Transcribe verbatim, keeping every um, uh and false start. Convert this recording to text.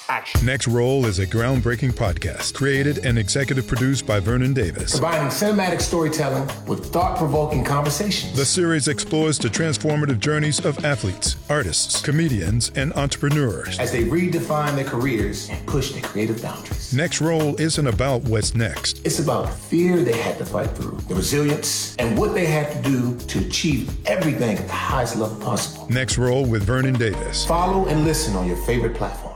Action. Next Roll is a groundbreaking podcast created and executive produced by Vernon Davis. Combining cinematic storytelling with thought-provoking conversations. The series explores the transformative journeys of athletes, artists, comedians, and entrepreneurs as they redefine their careers and push their creative boundaries. Next Roll isn't about what's next. It's about the fear they had to fight through, the resilience, and what they had to do to achieve everything at the highest level possible. Next Roll with Vernon Davis. Follow and listen on your favorite platform.